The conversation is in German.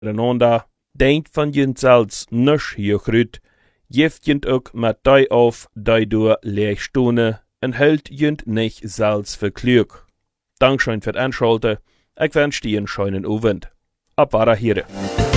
miteinander. Denkt van jent zelfs nisch hier grüt, jeft jent ook met die auf, die door leeg stonen, en hält jent nicht zelfs für klug. Dankeschön für das Einschalten. Ich wünsche dir einen schönen Abend. Ab hier.